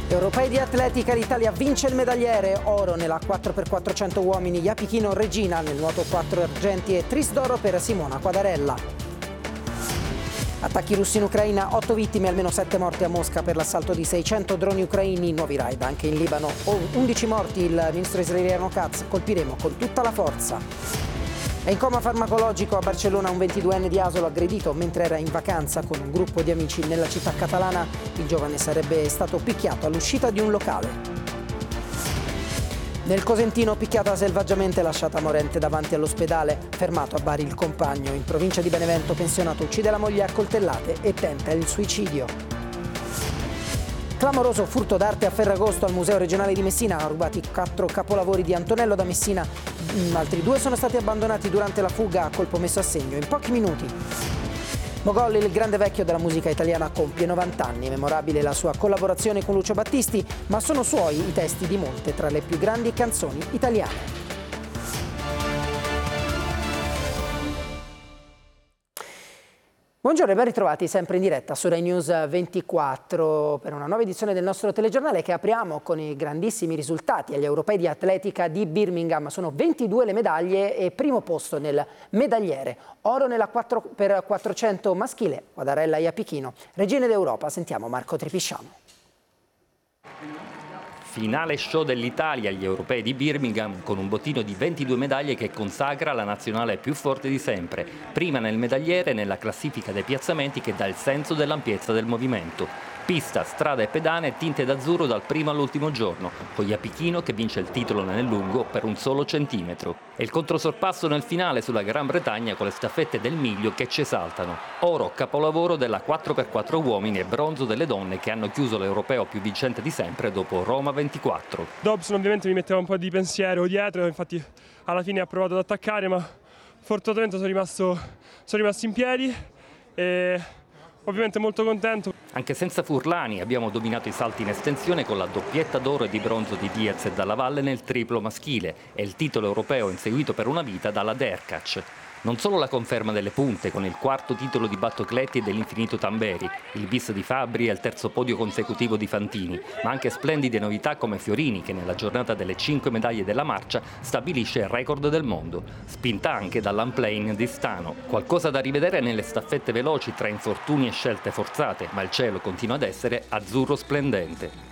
Europei di atletica, l'Italia vince il medagliere, oro nella 4x400 uomini, Iapichino Regina, nel nuoto 4 argenti e tris d'oro per Simona Quadarella. Attacchi russi in Ucraina, 8 vittime, almeno 7 morti a Mosca per l'assalto di 600 droni ucraini, nuovi raid anche in Libano, 11 morti, il ministro israeliano Katz, colpiremo con tutta la forza. È in coma farmacologico a Barcellona un 22enne di Asolo aggredito mentre era in vacanza con un gruppo di amici nella città catalana. Il giovane sarebbe stato picchiato all'uscita di un locale. Nel Cosentino, picchiata selvaggiamente lasciata morente davanti all'ospedale. Fermato a Bari il compagno. In provincia di Benevento, pensionato uccide la moglie a coltellate e tenta il suicidio. Clamoroso furto d'arte a Ferragosto al Museo regionale di Messina, rubati 4 capolavori di Antonello da Messina, altri 2 sono stati abbandonati durante la fuga a colpo messo a segno in pochi minuti. Mogol, il grande vecchio della musica italiana, compie 90 anni, memorabile la sua collaborazione con Lucio Battisti, ma sono suoi i testi di molte tra le più grandi canzoni italiane. Buongiorno e ben ritrovati sempre in diretta su Rai News 24 per una nuova edizione del nostro telegiornale che apriamo con i grandissimi risultati agli europei di atletica di Birmingham. Sono 22 le medaglie e primo posto nel medagliere. Oro nella 4x400 maschile, Quadarella e Iapichino. Regine d'Europa, sentiamo Marco Trepisciano. Finale show dell'Italia agli europei di Birmingham con un bottino di 22 medaglie che consacra la nazionale più forte di sempre, prima nel medagliere e nella classifica dei piazzamenti che dà il senso dell'ampiezza del movimento. Pista, strada e pedane tinte d'azzurro dal primo all'ultimo giorno, con Iapichino che vince il titolo nel lungo per un solo centimetro. E il controsorpasso nel finale sulla Gran Bretagna con le staffette del miglio che ci esaltano. Oro, capolavoro della 4x4 uomini e bronzo delle donne che hanno chiuso l'europeo più vincente di sempre dopo Roma 24. Dobson ovviamente mi metteva un po' di pensiero dietro, infatti alla fine ha provato ad attaccare, ma fortunatamente sono rimasto in piedi e ovviamente molto contento. Anche senza Furlani abbiamo dominato i salti in estensione con la doppietta d'oro e di bronzo di Diaz e Dalla Valle nel triplo maschile e il titolo europeo inseguito per una vita dalla Derkach. Non solo la conferma delle punte con il quarto titolo di Battocletti e dell'infinito Tamberi, il bis di Fabbri e il terzo podio consecutivo di Fantini, ma anche splendide novità come Fiorini che nella giornata delle 5 medaglie della marcia stabilisce il record del mondo, spinta anche dall'unplane di Stano. Qualcosa da rivedere nelle staffette veloci tra infortuni e scelte forzate, ma il cielo continua ad essere azzurro splendente.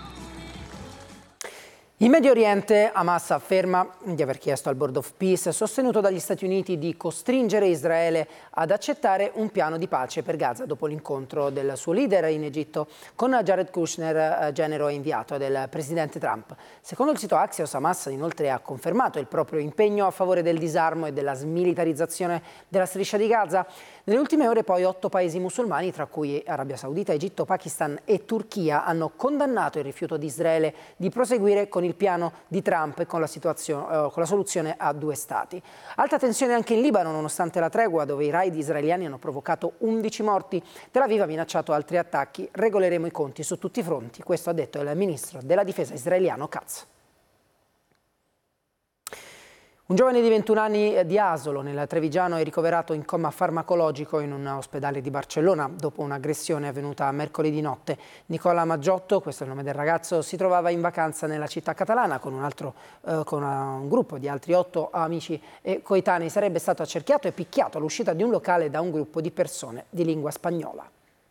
In Medio Oriente, Hamas afferma di aver chiesto al Board of Peace, sostenuto dagli Stati Uniti, di costringere Israele ad accettare un piano di pace per Gaza dopo l'incontro del suo leader in Egitto con Jared Kushner, genero inviato del presidente Trump. Secondo il sito Axios, Hamas inoltre ha confermato il proprio impegno a favore del disarmo e della smilitarizzazione della striscia di Gaza. Nelle ultime ore poi 8 paesi musulmani, tra cui Arabia Saudita, Egitto, Pakistan e Turchia, hanno condannato il rifiuto di Israele di proseguire con il piano di Trump e con la soluzione a 2 stati. Alta tensione anche in Libano, nonostante la tregua, dove i raid israeliani hanno provocato 11 morti. Tel Aviv ha minacciato altri attacchi. Regoleremo i conti su tutti i fronti. Questo ha detto il ministro della difesa israeliano Katz. Un giovane di 21 anni di Asolo, nel Trevigiano, è ricoverato in coma farmacologico in un ospedale di Barcellona dopo un'aggressione avvenuta mercoledì notte. Nicola Maggiotto, questo è il nome del ragazzo, si trovava in vacanza nella città catalana con un gruppo di altri 8 amici e coetanei. Sarebbe stato accerchiato e picchiato all'uscita di un locale da un gruppo di persone di lingua spagnola.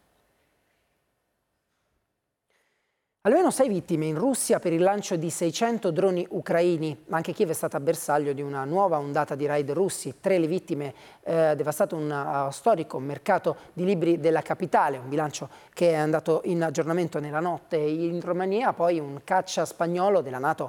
Almeno 6 vittime in Russia per il lancio di 600 droni ucraini. Anche Kiev è stata bersaglio di una nuova ondata di raid russi. 3 le vittime, devastato un storico mercato di libri della capitale, un bilancio che è andato in aggiornamento nella notte. In Romania poi un caccia spagnolo della NATO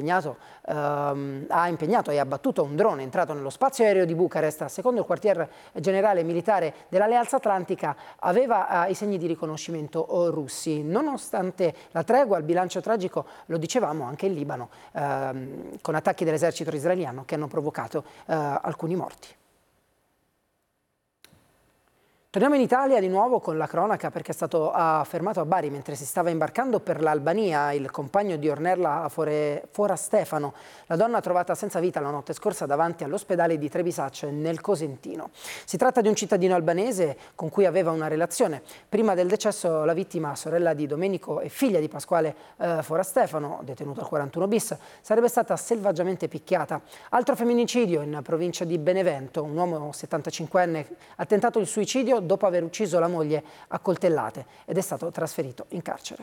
ha impegnato e abbattuto un drone entrato nello spazio aereo di Bucarest. Secondo il quartier generale militare dell'Alleanza Atlantica aveva i segni di riconoscimento russi. Nonostante la tregua, il bilancio tragico, lo dicevamo, anche in Libano, con attacchi dell'esercito israeliano che hanno provocato alcuni morti. Torniamo in Italia di nuovo con la cronaca, perché è stato fermato a Bari mentre si stava imbarcando per l'Albania il compagno di Ornella Fora Stefano, la donna trovata senza vita la notte scorsa davanti all'ospedale di Trebisacce nel Cosentino. Si tratta di un cittadino albanese con cui aveva una relazione. Prima del decesso la vittima, sorella di Domenico e figlia di Pasquale Fora Stefano, detenuto al 41 bis, sarebbe stata selvaggiamente picchiata. Altro femminicidio in provincia di Benevento. Un uomo 75enne ha tentato il suicidio dopo aver ucciso la moglie a coltellate ed è stato trasferito in carcere.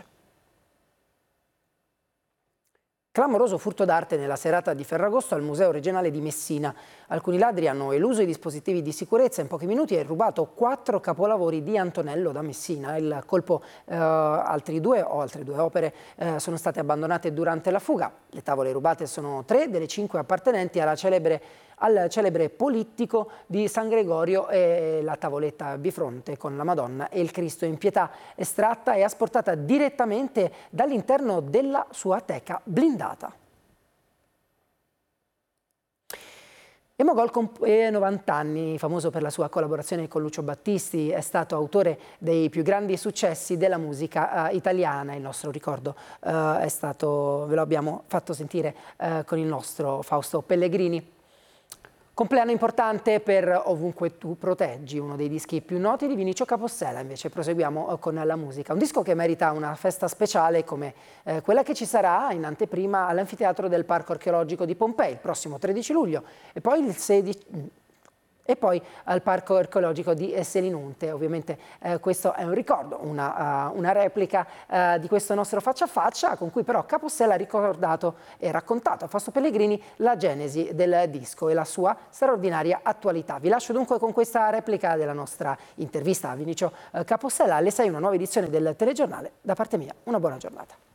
Clamoroso furto d'arte nella serata di Ferragosto al Museo Regionale di Messina. Alcuni ladri hanno eluso i dispositivi di sicurezza in pochi minuti e rubato 4 capolavori di Antonello da Messina. Il colpo, altre due opere sono state abbandonate durante la fuga. Le tavole rubate sono 3 delle 5 appartenenti al celebre Polittico di San Gregorio, e la tavoletta bifronte con la Madonna e il Cristo in pietà estratta e asportata direttamente dall'interno della sua teca blindata. Mogol compie 90 anni, famoso per la sua collaborazione con Lucio Battisti, è stato autore dei più grandi successi della musica italiana. Il nostro ricordo è stato, ve lo abbiamo fatto sentire con il nostro Fausto Pellegrini. Compleanno importante per Ovunque tu proteggi, uno dei dischi più noti di Vinicio Capossela. Invece proseguiamo con la musica, un disco che merita una festa speciale come quella che ci sarà in anteprima all'Anfiteatro del Parco Archeologico di Pompei il prossimo 13 luglio e poi il 16 e poi al Parco Archeologico di Selinunte. Ovviamente questo è un ricordo, una replica di questo nostro faccia a faccia, con cui però Capossela ha ricordato e raccontato a Fausto Pellegrini la genesi del disco e la sua straordinaria attualità. Vi lascio dunque con questa replica della nostra intervista a Vinicio Capossela. Alle 6 una nuova edizione del telegiornale. Da parte mia, una buona giornata.